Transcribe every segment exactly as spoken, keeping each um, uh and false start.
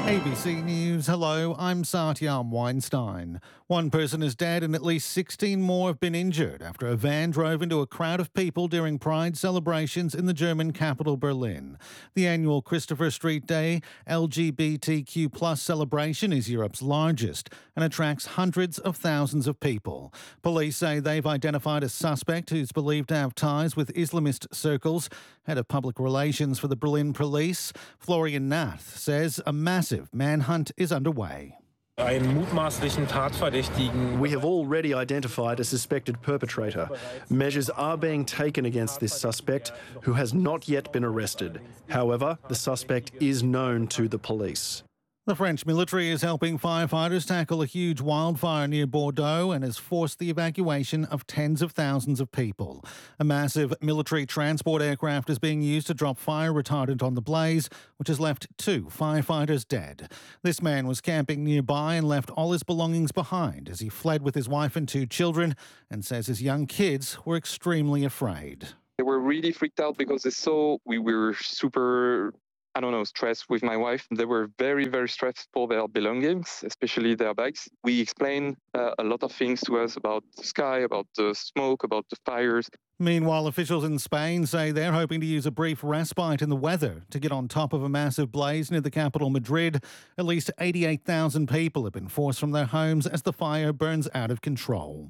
A B C News, hello, I'm Satyam Weinstein. One person is dead and at least sixteen more have been injured after a van drove into a crowd of people during Pride celebrations in the German capital Berlin. The annual Christopher Street Day L G B T Q plus celebration is Europe's largest and attracts hundreds of thousands of people. Police say they've identified a suspect who's believed to have ties with Islamist circles. Head of Public Relations for the Berlin Police, Florian Nath, says a massive manhunt is underway. We have already identified a suspected perpetrator. Measures are being taken against this suspect, who has not yet been arrested. However, the suspect is known to the police. The French military is helping firefighters tackle a huge wildfire near Bordeaux and has forced the evacuation of tens of thousands of people. A massive military transport aircraft is being used to drop fire retardant on the blaze, which has left two firefighters dead. This man was camping nearby and left all his belongings behind as he fled with his wife and two children, and says his young kids were extremely afraid. They were really freaked out because they saw we were super... I don't know, stressed with my wife. They were very, very stressed for their belongings, especially their bags. We explained uh, a lot of things to us about the sky, about the smoke, about the fires. Meanwhile, officials in Spain say they're hoping to use a brief respite in the weather to get on top of a massive blaze near the capital, Madrid. At least eighty-eight thousand people have been forced from their homes as the fire burns out of control.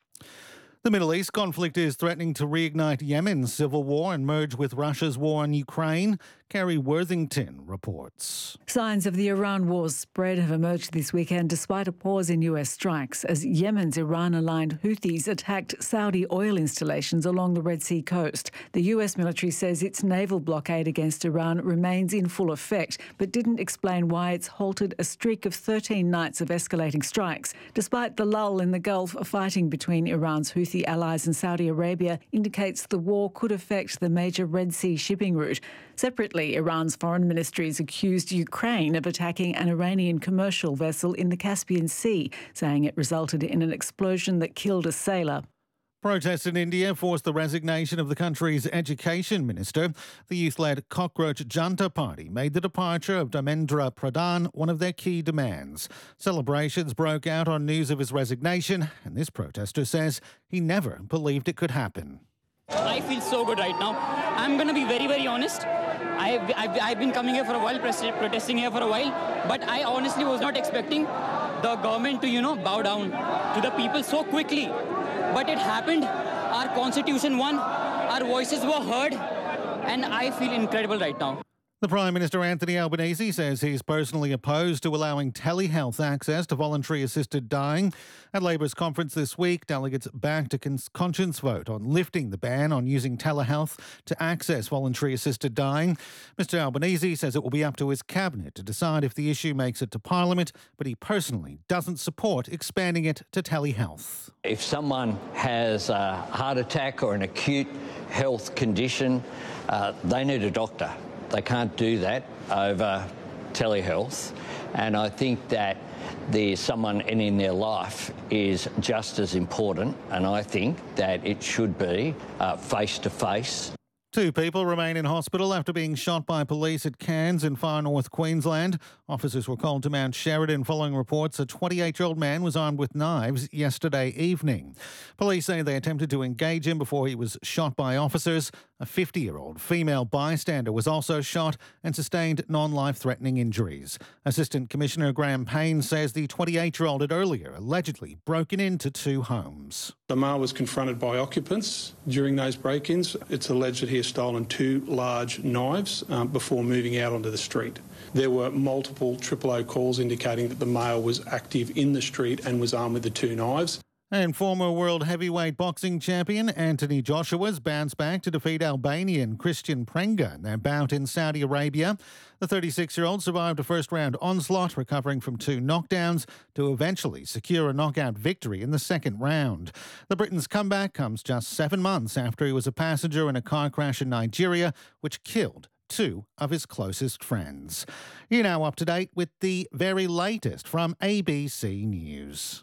The Middle East conflict is threatening to reignite Yemen's civil war and merge with Russia's war on Ukraine. Kerry Worthington reports. Signs of the Iran war's spread have emerged this weekend despite a pause in U S strikes as Yemen's Iran-aligned Houthis attacked Saudi oil installations along the Red Sea coast. The U S military says its naval blockade against Iran remains in full effect, but didn't explain why it's halted a streak of thirteen nights of escalating strikes. Despite the lull in the Gulf, fighting between Iran's Houthi allies and Saudi Arabia indicates the war could affect the major Red Sea shipping route. Separately, Iran's foreign ministry has accused Ukraine of attacking an Iranian commercial vessel in the Caspian Sea, saying it resulted in an explosion that killed a sailor. Protests in India forced the resignation of the country's education minister. The youth-led Cockroach Janta Party made the departure of Dharmendra Pradhan one of their key demands. Celebrations broke out on news of his resignation, and this protester says he never believed it could happen. I feel so good right now. I'm going to be very, very honest. I've, I've, I've been coming here for a while, protesting here for a while, but I honestly was not expecting the government to, you know, bow down to the people so quickly. But it happened. Our constitution won. Our voices were heard. And I feel incredible right now. The Prime Minister Anthony Albanese says he's personally opposed to allowing telehealth access to voluntary assisted dying. At Labor's conference this week, delegates backed a conscience vote on lifting the ban on using telehealth to access voluntary assisted dying. Mister Albanese says it will be up to his cabinet to decide if the issue makes it to Parliament, but he personally doesn't support expanding it to telehealth. If someone has a heart attack or an acute health condition, uh, they need a doctor. They can't do that over telehealth, and I think that there's someone in their life is just as important, and I think that it should be uh, face-to-face. Two people remain in hospital after being shot by police at Cairns in far north Queensland. Officers were called to Mount Sheridan following reports a twenty-eight-year-old man was armed with knives yesterday evening. Police say they attempted to engage him before he was shot by officers. A fifty-year-old female bystander was also shot and sustained non-life-threatening injuries. Assistant Commissioner Graham Payne says the twenty-eight-year-old had earlier allegedly broken into two homes. The male was confronted by occupants during those break-ins. It's alleged that he has stolen two large knives um, before moving out onto the street. There were multiple triple O calls indicating that the male was active in the street and was armed with the two knives. And former world heavyweight boxing champion Anthony Joshua's bounced back to defeat Albanian Christian Prenga in their bout in Saudi Arabia. The thirty-six-year-old survived a first-round onslaught, recovering from two knockdowns to eventually secure a knockout victory in the second round. The Briton's comeback comes just seven months after he was a passenger in a car crash in Nigeria, which killed two of his closest friends. You're now up to date with the very latest from A B C News.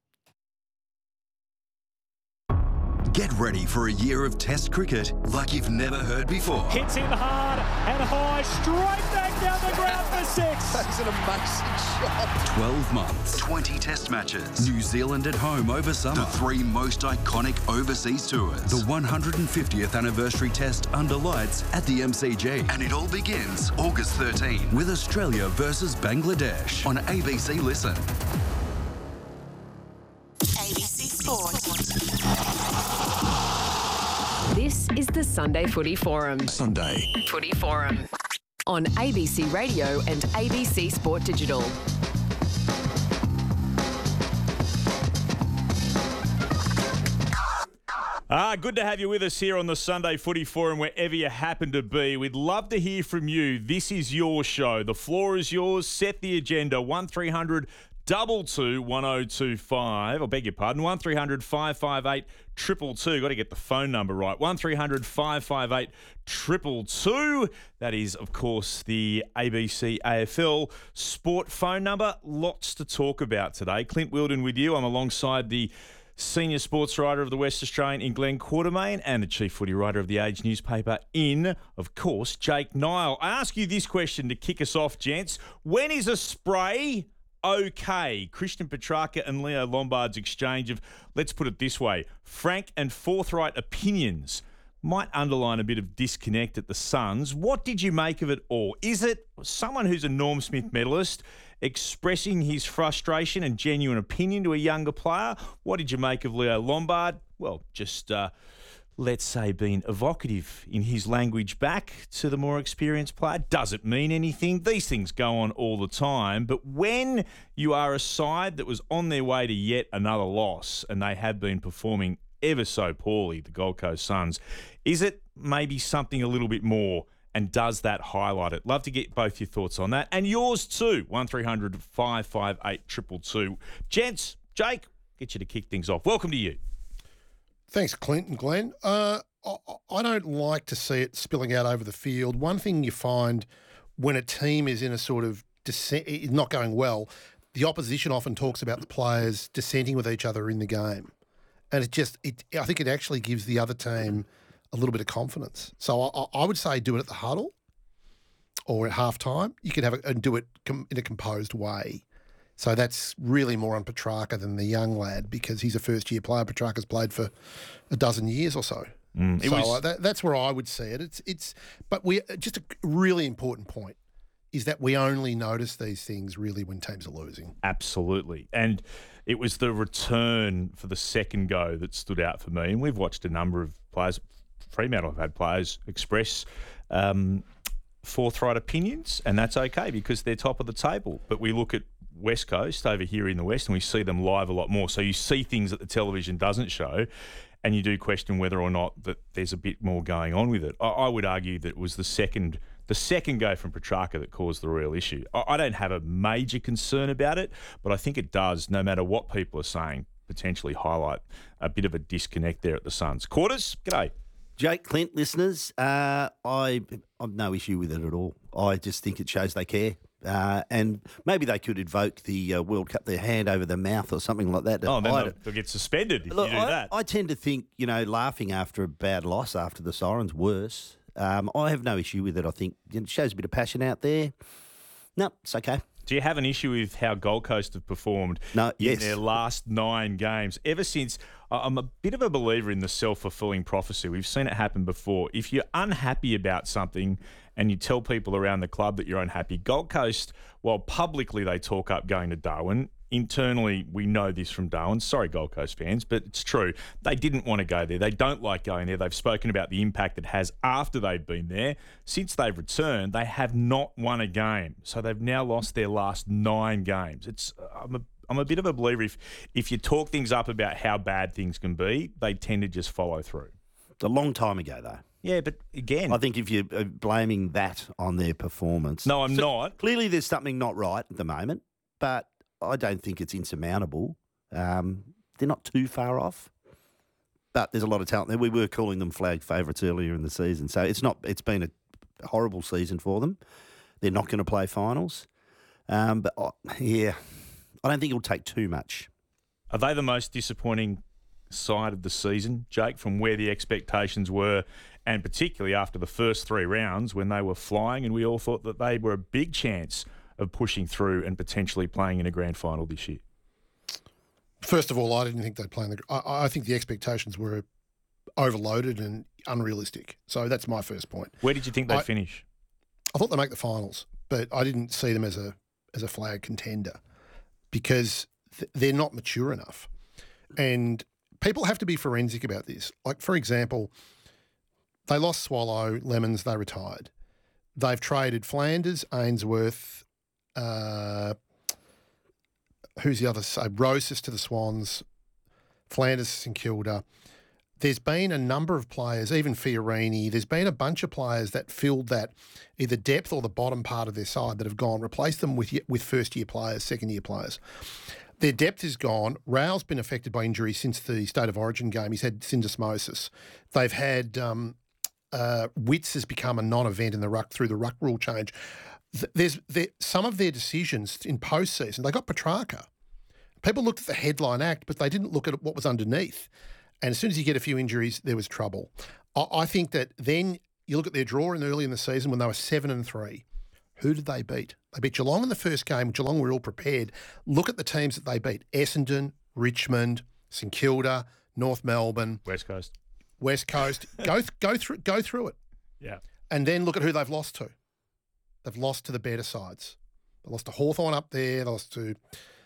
Get ready for a year of Test cricket like you've never heard before. Hits in hard and high, straight back down the ground. for six. That's an amazing shot. twelve months, twenty test matches. New Zealand at home over summer. The three most iconic overseas tours. The one hundred fiftieth anniversary test under lights at the M C G. And it all begins August thirteenth with Australia versus Bangladesh on A B C Listen. A B C Sport. This is the Sunday Footy Forum. Sunday Footy Forum on A B C Radio and A B C Sport Digital. Ah, good to have you with us here on the Sunday Footy Forum, wherever you happen to be. We'd love to hear from you. This is your show. The floor is yours. Set the agenda. one three hundred double two one oh two five. I beg your pardon. one three hundred five five eight two two two. Got to get the phone number right. one three hundred five five eight two two two. That is, of course, the A B C A F L Sport phone number. Lots to talk about today. Clint Wilden with you. I'm alongside the senior sports writer of the West Australian in Glenn Quartermain and the chief footy writer of the Age newspaper in, of course, Jake Niall. I ask you this question to kick us off, gents. When is a spray okay? Christian Petrarca and Leo Lombard's exchange of, let's put it this way, frank and forthright opinions might underline a bit of disconnect at the Suns. What did you make of it all? Is it someone who's a Norm Smith medalist expressing his frustration and genuine opinion to a younger player? What did you make of Leo Lombard? Well, just, uh, let's say, being evocative in his language back to the more experienced player. Does it mean anything? These things go on all the time. But when you are a side that was on their way to yet another loss, and they have been performing ever so poorly, the Gold Coast Suns, is it maybe something a little bit more? And does that highlight it? Love to get both your thoughts on that. And yours too. one three hundred five five eight two two two. Gents, Jake, get you to kick things off. Welcome to you. Thanks, Clint and Glenn. Uh, I, I don't like to see it spilling out over the field. One thing you find when a team is in a sort of descent, not going well, the opposition often talks about the players dissenting with each other in the game. And it just, it, I think it actually gives the other team a little bit of confidence. So I, I would say do it at the huddle or at halftime. You can have it and do it com- in a composed way. So that's really more on Petrarca than the young lad because he's a first-year player. Petrarca's played for a dozen years or so. Mm, it so was... uh, that, that's where I would see it. It's it's, but we just a really important point is that we only notice these things really when teams are losing. Absolutely. And it was the return for the second go that stood out for me. And we've watched a number of players. Fremantle have had players express um, forthright opinions, and that's okay because they're top of the table. But we look at West Coast over here in the West and we see them live a lot more. So you see things that the television doesn't show, and you do question whether or not that there's a bit more going on with it. I, I would argue that it was the second the second go from Petrarca that caused the real issue. I, I don't have a major concern about it, but I think it does, no matter what people are saying, potentially highlight a bit of a disconnect there at the Suns. Quarters, g'day. Jake, Clint, listeners, uh, I I've no issue with it at all. I just think it shows they care. Uh, and maybe they could invoke the uh, World Cup, their hand over their mouth or something like that. Oh, then they'll, they'll get suspended if Look, you do I, that. I tend to think, you know, laughing after a bad loss after the siren's worse. Um, I have no issue with it. I think it shows a bit of passion out there. No, it's okay. Do you have an issue with how Gold Coast have performed no, in yes. their last nine games? Ever since, I'm a bit of a believer in the self-fulfilling prophecy. We've seen it happen before. If you're unhappy about something and you tell people around the club that you're unhappy, Gold Coast, while publicly they talk up going to Darwin, internally we know this from Darwin. Sorry, Gold Coast fans, but it's true. They didn't want to go there. They don't like going there. They've spoken about the impact it has after they've been there. Since they've returned, they have not won a game. So they've now lost their last nine games. It's I'm a I'm a bit of a believer if if you talk things up about how bad things can be, they tend to just follow through. It's a long time ago, though. Yeah, but again... I think if you're blaming that on their performance... No, I'm so not. Clearly there's something not right at the moment, but I don't think it's insurmountable. Um, they're not too far off, but there's a lot of talent there. We were calling them flag favourites earlier in the season, so it's not. It's been a horrible season for them. They're not going to play finals. Um, but, oh, yeah, I don't think it'll take too much. Are they the most disappointing side of the season, Jake, from where the expectations were, and particularly after the first three rounds when they were flying and we all thought that they were a big chance of pushing through and potentially playing in a grand final this year? First of all, I didn't think they'd play in the... I, I think the expectations were overloaded and unrealistic. So that's my first point. Where did you think they'd I, finish? I thought they'd make the finals, but I didn't see them as a as a flag contender because th- they're not mature enough. And people have to be forensic about this. Like, for example, they lost Swallow, Lemons, they retired. They've traded Flanders, Ainsworth, uh, who's the other? So Rosas to the Swans, Flanders to St Kilda. There's been a number of players, even Fiorini, there's been a bunch of players that filled that either depth or the bottom part of their side that have gone, replaced them with with first-year players, second-year players. Their depth is gone. Rao's been affected by injury since the State of Origin game. He's had syndesmosis. They've had... Um, uh, Witts has become a non-event in the ruck through the ruck rule change. There's there, some of their decisions in postseason, they got Petrarca. People looked at the headline act, but they didn't look at what was underneath. And as soon as you get a few injuries, there was trouble. I, I think that then you look at their draw in early in the season when they were seven and three. Who did they beat? They beat Geelong in the first game. Geelong were all prepared. Look at the teams that they beat: Essendon, Richmond, St Kilda, North Melbourne, West Coast. West Coast. go th- go through go through it. Yeah. And then look at who they've lost to. They've lost to the better sides. They lost to Hawthorn up there. They lost to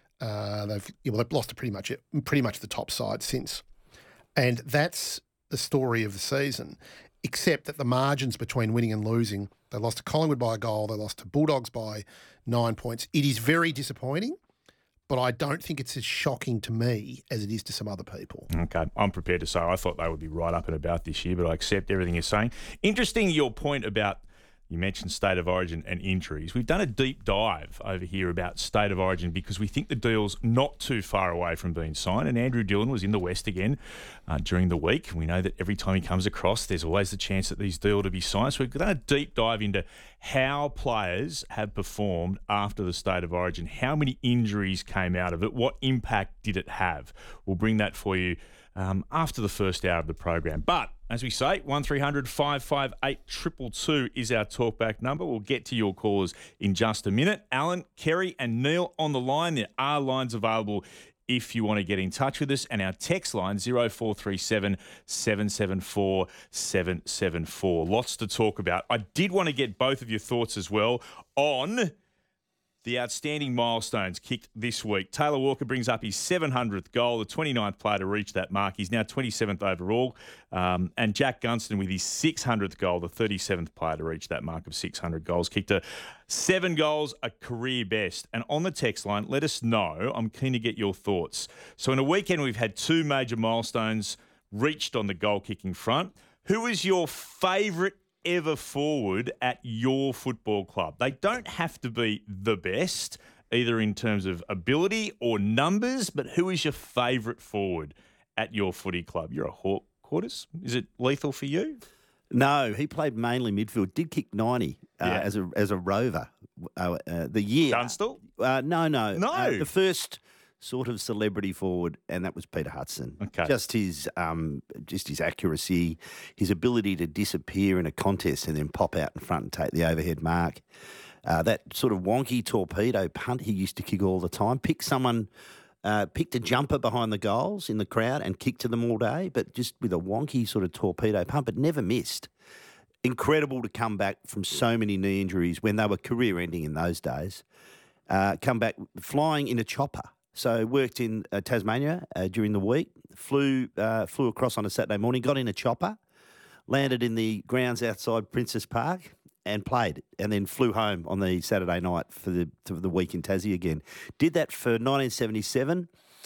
uh, they've yeah, well they've lost to pretty much it, pretty much the top side since. And that's the story of the season, except that the margins between winning and losing, they lost to Collingwood by a goal, they lost to Bulldogs by nine points. It is very disappointing, but I don't think it's as shocking to me as it is to some other people. Okay, I'm prepared to say I thought they would be right up and about this year, but I accept everything you're saying. Interesting your point about, you mentioned State of Origin and injuries. We've done a deep dive over here about State of Origin because we think the deal's not too far away from being signed. And Andrew Dillon was in the West again uh, during the week. We know that every time he comes across, there's always the chance that these deals to be signed. So we've done a deep dive into how players have performed after the State of Origin, how many injuries came out of it, what impact did it have. We'll bring that for you Um, after the first hour of the program. But, as we say, one three hundred five five eight two two two is our talkback number. We'll get to your calls in just a minute. Alan, Kerry and Neil on the line. There are lines available if you want to get in touch with us. And our text line, zero four three seven, seven seven four, seven seven four. Lots to talk about. I did want to get both of your thoughts as well on the outstanding milestones kicked this week. Taylor Walker brings up his seven hundredth goal, the twenty-ninth player to reach that mark. He's now twenty-seventh overall. Um, and Jack Gunston with his six hundredth goal, the thirty-seventh player to reach that mark of six hundred goals. Kicked a seven goals, a career best. And on the text line, let us know. I'm keen to get your thoughts. So in a weekend, we've had two major milestones reached on the goal-kicking front. Who is your favourite ever forward at your football club? They don't have to be the best, either in terms of ability or numbers, but who is your favourite forward at your footy club? You're a Hawk, Quarters. Is it lethal for you? No, he played mainly midfield. Did kick ninety uh, Yeah. as a as a rover. Uh, uh, the year Dunstall? Uh, no, no, No. Uh, the first sort of celebrity forward, and that was Peter Hudson. Okay. Just his um, just his accuracy, his ability to disappear in a contest and then pop out in front and take the overhead mark. Uh, that sort of wonky torpedo punt he used to kick all the time. Pick someone, uh, picked a jumper behind the goals in the crowd and kicked to them all day, but just with a wonky sort of torpedo punt, but never missed. Incredible to come back from so many knee injuries when they were career-ending in those days. Uh, come back flying in a chopper. So worked in uh, Tasmania uh, during the week, flew uh, flew across on a Saturday morning, got in a chopper, landed in the grounds outside Princess Park and played, and then flew home on the Saturday night for the for the week in Tassie again. Did that for nineteen seventy-seven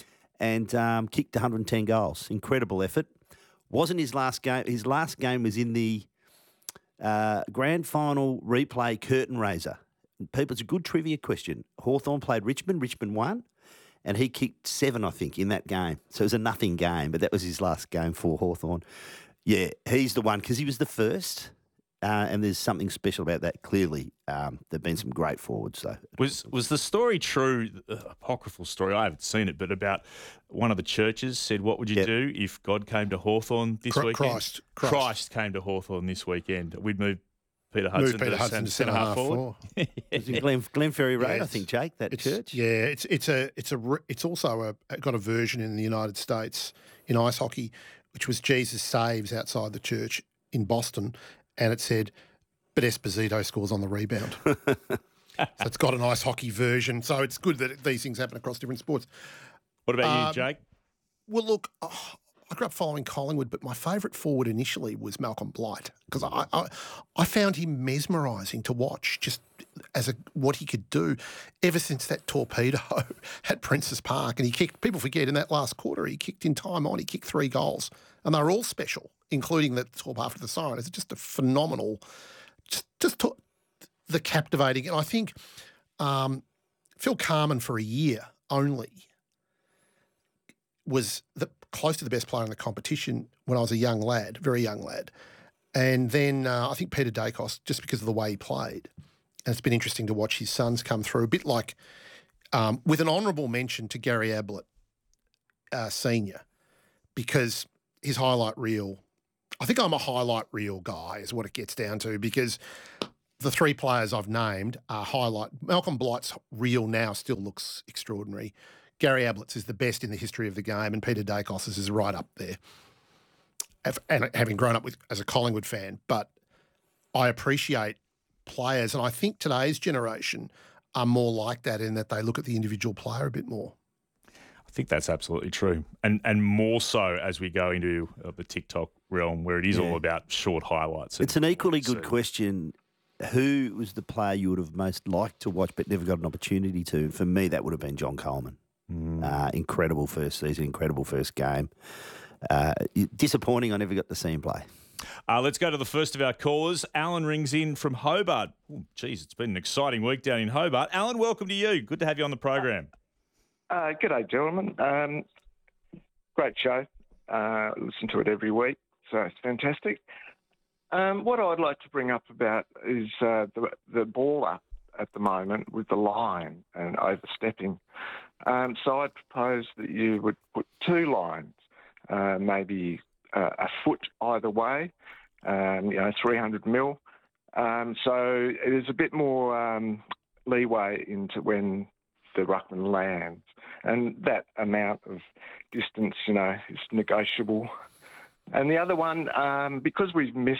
and um, kicked one hundred ten goals. Incredible effort. Wasn't his last game. His last game was in the uh, grand final replay curtain raiser. People, it's a good trivia question. Hawthorn played Richmond. Richmond won. And he kicked seven, I think, in that game. So it was a nothing game, but that was his last game for Hawthorn. Yeah, he's the one because he was the first. Uh, and there's something special about that. Clearly, um, there've been some great forwards. So was was the story true? Uh, apocryphal story. I haven't seen it, but about one of the churches said, "What would you yep. do if God came to Hawthorn this Christ, weekend?" Christ, Christ, Christ came to Hawthorn this weekend. We'd move Peter Hudson move Peter to Hudson centre, to centre half forward. It's in Glen, Glenferrie Road, yeah, I think, Jake. That it's, church. Yeah, it's it's a it's a it's also a, got a version in the United States in ice hockey, which was Jesus saves outside the church in Boston, and it said, but Esposito scores on the rebound. So it's got an ice hockey version. So it's good that these things happen across different sports. What about um, you, Jake? Well, look, oh, I grew up following Collingwood, but my favourite forward initially was Malcolm Blight because I, I I found him mesmerising to watch, just as a what he could do ever since that torpedo at Princes Park. And he kicked, people forget, in that last quarter, he kicked in time on, he kicked three goals. And they were all special, including the top after the siren. It's just a phenomenal, just, just to, the captivating. And I think um, Phil Carman for a year only was the, close to the best player in the competition when I was a young lad, very young lad. And then uh, I think Peter Dacos, just because of the way he played. And it's been interesting to watch his sons come through, a bit like, um, with an honourable mention to Gary Ablett, uh, Senior, because his highlight reel, I think I'm a highlight reel guy is what it gets down to, because the three players I've named are highlight. Malcolm Blight's reel now still looks extraordinary. Gary Ablett's is the best in the history of the game, and Peter Dacos's is right up there. And having grown up with as a Collingwood fan, but I appreciate players, and I think today's generation are more like that in that they look at the individual player a bit more. I think that's absolutely true, and and more so as we go into uh, the TikTok realm, where it is yeah. all about short highlights. It's an equally good so. question. Who was the player you would have most liked to watch but never got an opportunity to? And for me, that would have been John Coleman. Mm. Uh, incredible first season, incredible first game. Uh, disappointing I never got to see him play. Uh, let's go to the first of our callers. Alan rings in from Hobart. Oh, geez, it's been an exciting week down in Hobart. Alan, welcome to you. Good to have you on the program. Uh, good day, gentlemen. Um, great show. Uh, listen to it every week, so it's fantastic. Um, what I'd like to bring up about is uh, the, the ball up at the moment with the line and overstepping. Um, so I'd propose that you would put two lines, uh, maybe uh, a foot either way, um, you know, three hundred mil. Um, so it is a bit more um, leeway into when the ruckman lands. And that amount of distance, you know, is negotiable. And the other one, um, because we've missed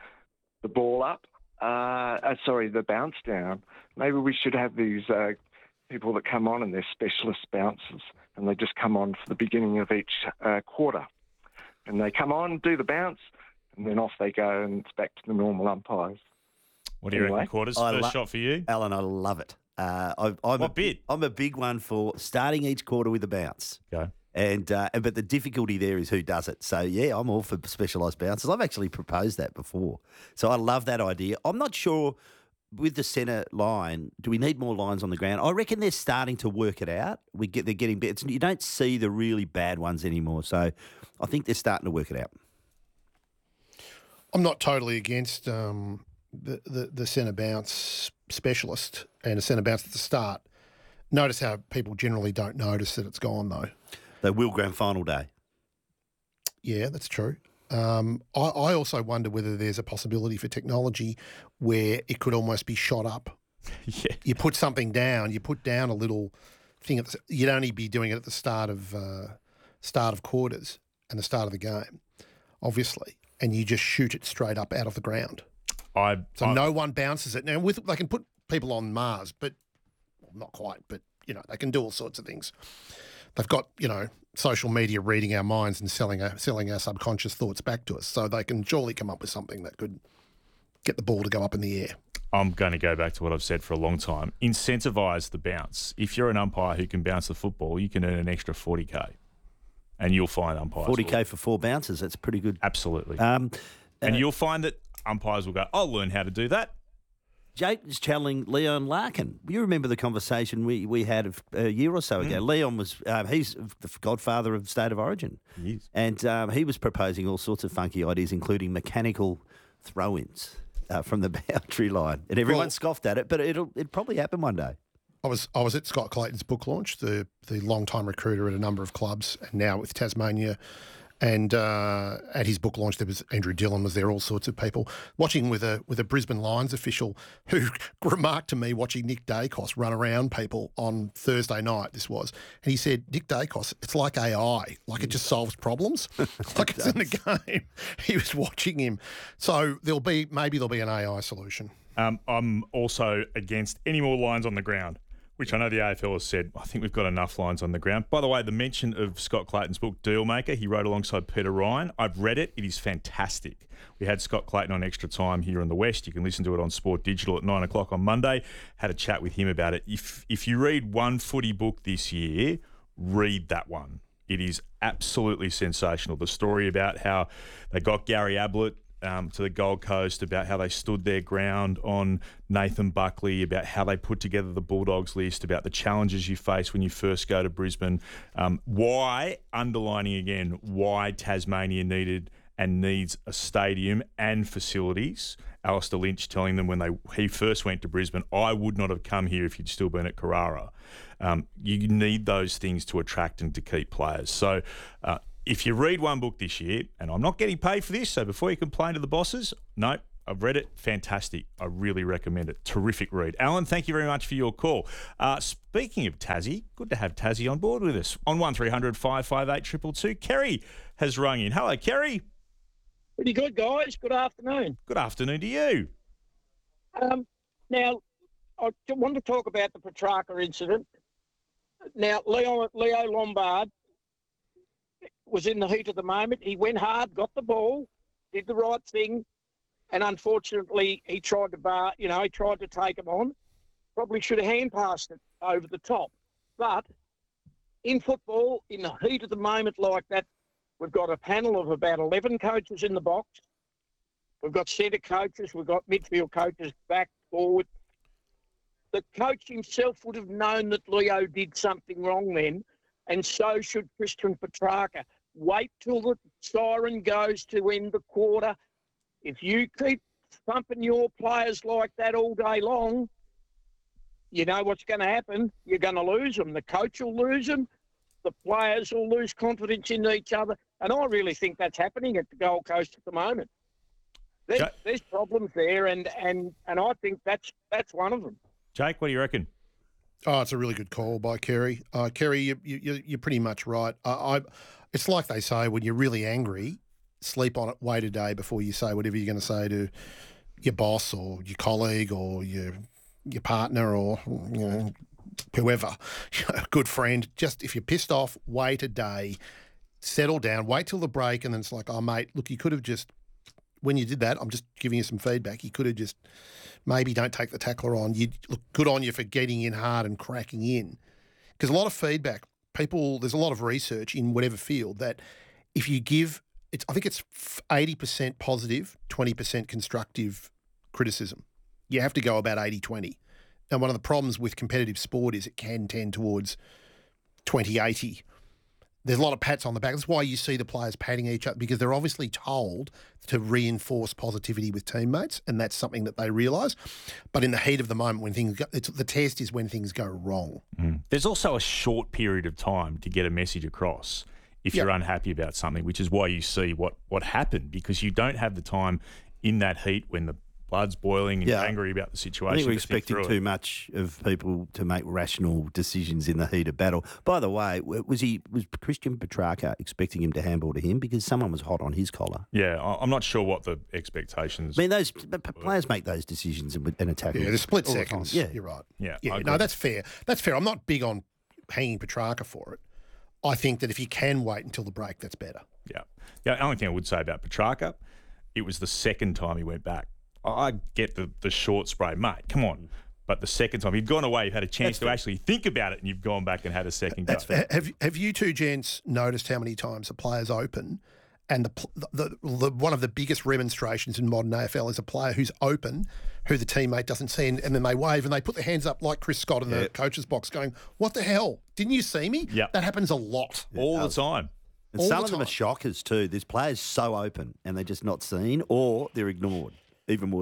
the ball up, uh, uh, sorry, the bounce down, maybe we should have these uh, people that come on and they're specialist bouncers, and they just come on for the beginning of each uh, quarter. And they come on, do the bounce, and then off they go, and it's back to the normal umpires. What do you anyway, reckon, Quarters? First lo- shot for you? Alan, I love it. Uh, I, I'm what a, bit? I'm a big one for starting each quarter with a bounce. Go. And uh, but the difficulty there is who does it. So, yeah, I'm all for specialised bounces. I've actually proposed that before. So I love that idea. I'm not sure with the centre line, do we need more lines on the ground? I reckon they're starting to work it out. We get They're getting better. You don't see the really bad ones anymore. So I think they're starting to work it out. I'm not totally against um, the, the, the centre bounce specialist and a centre bounce at the start. Notice how people generally don't notice that it's gone, though. They will grand final day. Yeah, that's true. Um, I, I also wonder whether there's a possibility for technology where it could almost be shot up. Yeah. You put something down, you put down a little thing. At the, you'd only be doing it at the start of uh, start of quarters and the start of the game, obviously, and you just shoot it straight up out of the ground. I so I, no one bounces it. Now, with they can put people on Mars, but well, not quite. But you know, they can do all sorts of things. They've got, you know, social media reading our minds and selling our, selling our subconscious thoughts back to us. So they can surely come up with something that could get the ball to go up in the air. I'm going to go back to what I've said for a long time. Incentivise the bounce. If you're an umpire who can bounce the football, you can earn an extra forty K. And you'll find umpires. forty K for four bounces, that's pretty good. Absolutely. Um, and uh, you'll find that umpires will go, I'll learn how to do that. Jake is channeling Leon Larkin. You remember the conversation we, we had a year or so ago. Mm. Leon was, um, he's the godfather of State of Origin. He is. And um, he was proposing all sorts of funky ideas, including mechanical throw-ins. uh, from the boundary line, and everyone Well- scoffed at it. But it'll it probably happen one day. I was I was at Scott Clayton's book launch, the the long-time recruiter at a number of clubs, and now with Tasmania. And uh, at his book launch, there was Andrew Dillon was there, all sorts of people watching with a with a Brisbane Lions official who remarked to me watching Nick Dacos run around people on Thursday night. This was, and he said, "Nick Dacos, it's like A I, like it just solves problems, like it's in the game." He was watching him, so there'll be maybe there'll be an A I solution. Um, I'm also against any more lines on the ground, which I know the A F L has said, I think we've got enough lines on the ground. By the way, the mention of Scott Clayton's book, Dealmaker, he wrote alongside Peter Ryan. I've read it. It is fantastic. We had Scott Clayton on Extra Time here in the West. You can listen to it on Sport Digital at nine o'clock on Monday. Had a chat with him about it. If, if you read one footy book this year, read that one. It is absolutely sensational. The story about how they got Gary Ablett Um, to the Gold Coast, about how they stood their ground on Nathan Buckley, about how they put together the Bulldogs list, about the challenges you face when you first go to Brisbane, um, why, underlining again, why Tasmania needed and needs a stadium and facilities. Alistair Lynch telling them when they he first went to Brisbane, I would not have come here if you'd still been at Carrara. Um, you need those things to attract and to keep players. So, uh, if you read one book this year, and I'm not getting paid for this, so before you complain to the bosses, no, I've read it. Fantastic. I really recommend it. Terrific read. Alan, thank you very much for your call. Uh, speaking of Tassie, good to have Tassie on board with us. On one three hundred five five eight two two two, Kerry has rung in. Hello, Kerry. Pretty good, guys. Good afternoon. Good afternoon to you. Um, now, I want to talk about the Petrarca incident. Now, Leo, Leo Lombard was in the heat of the moment. He went hard, got the ball, did the right thing, and unfortunately he tried to bar, you know, he tried to take him on. Probably should have hand passed it over the top. But in football, in the heat of the moment like that, we've got a panel of about eleven coaches in the box. We've got centre coaches, we've got midfield coaches back, forward. The coach himself would have known that Leo did something wrong then, and so should Christian Petrarca. Wait till the siren goes to end the quarter. If you keep thumping your players like that all day long, you know what's going to happen. You're going to lose them. The coach will lose them. The players will lose confidence in each other. And I really think that's happening at the Gold Coast at the moment. There's, Jake, there's problems there, and, and, and I think that's that's one of them. Jake, what do you reckon? Oh, it's a really good call by Kerry. Uh, Kerry, you, you, you're pretty much right. Uh, I, it's like they say, when you're really angry, sleep on it, wait a day before you say whatever you're going to say to your boss or your colleague or your your partner or you know whoever, a good friend. Just if you're pissed off, wait a day, settle down, wait till the break, and then it's like, oh, mate, look, you could have just, when you did that, I'm just giving you some feedback. You could have just maybe don't take the tackler on. You look good on you for getting in hard and cracking in, because a lot of feedback, people, there's a lot of research in whatever field that if you give, it's I think it's eighty percent positive, twenty percent constructive criticism. You have to go about eighty twenty. And one of the problems with competitive sport is it can tend towards twenty eighty. There's a lot of pats on the back. That's why you see the players patting each other, because they're obviously told to reinforce positivity with teammates, and that's something that they realise. But in the heat of the moment, when things go, it's, the test is when things go wrong. Mm. There's also a short period of time to get a message across if Yep. you're unhappy about something, which is why you see what, what happened, because you don't have the time in that heat when the blood's boiling and Yeah. you're angry about the situation. I think we're to think expecting through too it. much of people to make rational decisions in the heat of battle. By the way, w- was he was Christian Petrarca expecting him to handball to him because someone was hot on his collar? Yeah, I- I'm not sure what the expectations. I mean, those p- p- players make those decisions and, and attack. Yeah, the split all the time. seconds. Yeah, You're right. Yeah, I Yeah, agree. no, that's fair. That's fair. I'm not big on hanging Petrarca for it. I think that if you can wait until the break, that's better. Yeah. Yeah, the only thing I would say about Petrarca, it was the second time he went back. I I get the, the short spray, mate, come on. But the second time, he'd gone away, you've had a chance That's to fair. actually think about it, and you've gone back and had a second go. That's fair. Have Have you two gents noticed how many times the players open, and the, pl- the, the one of the biggest remonstrations in modern A F L is a player who's open, who the teammate doesn't see, and, and then they wave and they put their hands up like Chris Scott in the Yeah. coach's box, going, "What the hell? Didn't you see me?" Yeah. That happens a lot. All the time. And All some the of them are time. shockers too. There's players so open and they're just not seen, or they're ignored. Even worse.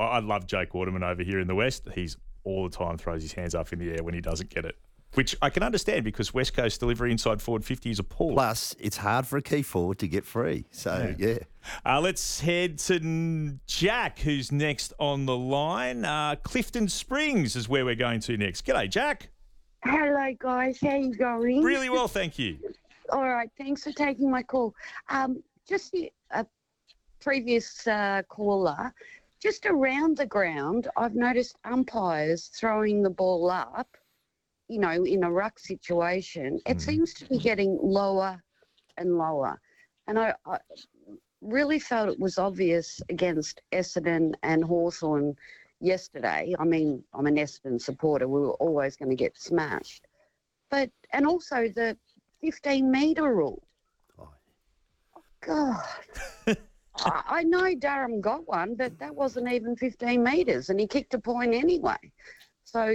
I I love Jake Waterman over here in the West. He's all the time throws his hands up in the air when he doesn't get it, which I can understand because West Coast delivery inside forward fifty is appalling. Plus, it's hard for a key forward to get free. So, yeah. Uh, let's head to Jack, who's next on the line. Uh, Clifton Springs is where we're going to next. G'day, Jack. Hello, guys. How you going? Really well, thank you. All right. Thanks for taking my call. Um, just the uh, previous uh, caller, just around the ground, I've noticed umpires throwing the ball up, you know, in a ruck situation. It mm. seems to be getting lower and lower. And I, I really felt it was obvious against Essendon and Hawthorn yesterday. I mean, I'm an Essendon supporter. We were always going to get smashed. But, and also the fifteen metre rule. Oh, God. I, I know Durham got one, but that wasn't even fifteen metres and he kicked a point anyway. So...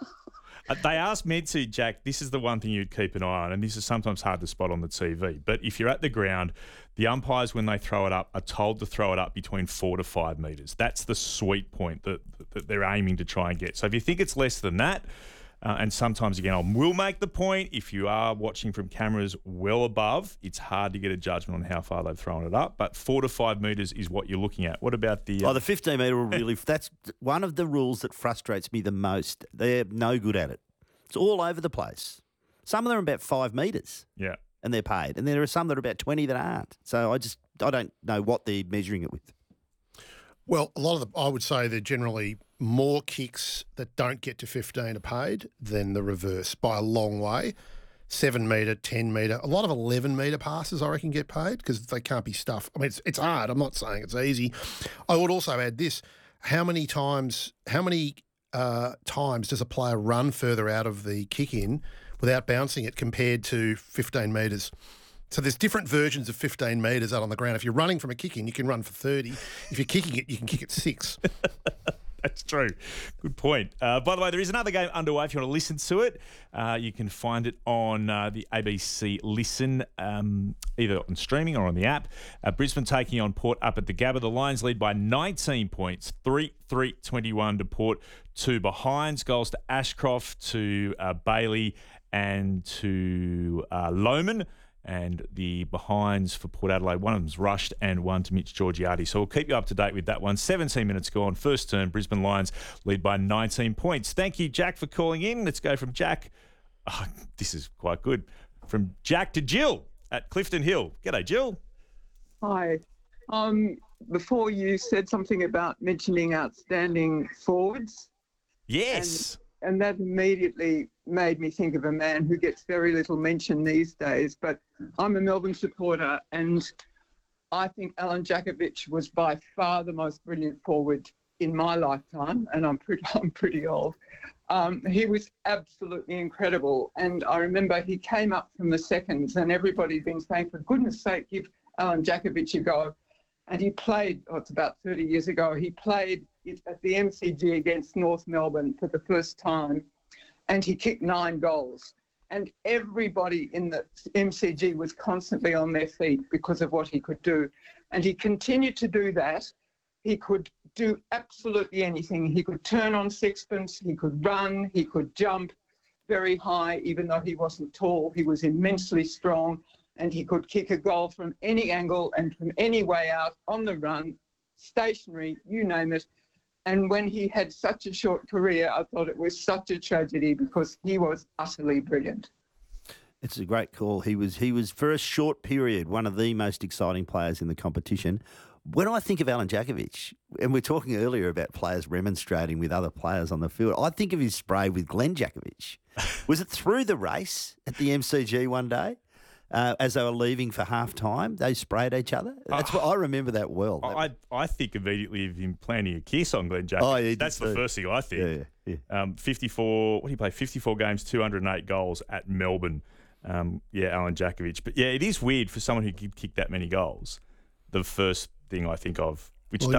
Uh, they asked me to, Jack, this is the one thing you'd keep an eye on, and this is sometimes hard to spot on the T V, but if you're at the ground, the umpires, when they throw it up, are told to throw it up between four to five metres. That's the sweet point that, that they're aiming to try and get. So if you think it's less than that, uh, and sometimes, again, I will make the point, if you are watching from cameras well above, it's hard to get a judgment on how far they've thrown it up, but four to five metres is what you're looking at. What about the... Uh... Oh, the fifteen metre rule really... that's one of the rules that frustrates me the most. They're no good at it. It's all over the place. Some of them are about five metres. Yeah. And they're paid. And there are some that are about twenty that aren't. So I just, I don't know what they're measuring it with. Well, a lot of the, I would say they're generally more kicks that don't get to fifteen are paid than the reverse by a long way. Seven metre, ten metre, a lot of eleven metre passes I reckon get paid because they can't be stuffed. I mean, it's, it's hard. I'm not saying it's easy. I would also add this. How many times, how many uh, times does a player run further out of the kick in without bouncing it compared to fifteen metres? So there's different versions of fifteen metres out on the ground. If you're running from a kick in, you can run for thirty. If you're kicking it, you can kick it six. That's true. Good point. Uh, by the way, there is another game underway. If you want to listen to it, uh, you can find it on uh, the A B C Listen, um, either on streaming or on the app. Uh, Brisbane taking on Port up at the Gabba. The Lions lead by nineteen points, three three twenty-one to Port, two behinds. Goals to Ashcroft, to uh, Bailey and to uh, Lohman. And the behinds for Port Adelaide, one of them's rushed and one to Mitch Georgiades. So we'll keep you up to date with that one. seventeen minutes gone. First turn, Brisbane Lions lead by nineteen points. Thank you, Jack, for calling in. Let's go from Jack. Oh, this is quite good. From Jack to Jill at Clifton Hill. G'day, Jill. Hi. Um, before you said something about mentioning outstanding forwards. Yes. And, and that immediately made me think of a man who gets very little mention these days, but I'm a Melbourne supporter and I think Alan Jakovich was by far the most brilliant forward in my lifetime, and I'm pretty, I'm pretty old. Um, he was absolutely incredible, and I remember he came up from the seconds and everybody'd been saying, for goodness sake, give Alan Jakovich a go. And he played, oh, it's about thirty years ago, he played at the M C G against North Melbourne for the first time, and he kicked nine goals. And everybody in the M C G was constantly on their feet because of what he could do. And he continued to do that. He could do absolutely anything. He could turn on sixpence, he could run, he could jump very high, even though he wasn't tall. He was immensely strong, and he could kick a goal from any angle and from any way out, on the run, stationary, you name it. And when he had such a short career, I thought it was such a tragedy because he was utterly brilliant. It's a great call. He was, he was for a short period, one of the most exciting players in the competition. When I think of Alan Jakovich, and we're talking earlier about players remonstrating with other players on the field, I think of his spray with Glenn Jakovich. Was it through the race at the M C G one day? Uh, as they were leaving for half time, they sprayed each other. That's what I remember that well. I I think immediately of him planning a kiss on Glenn Jakovich. Oh, yeah, that's the too. first thing I think. Yeah, yeah, yeah. Um, fifty-four. What did he play? fifty-four games, two hundred eight goals at Melbourne. Um, yeah, Alan Jakovich. But yeah, it is weird for someone who could kick that many goals. The first thing I think of, which well,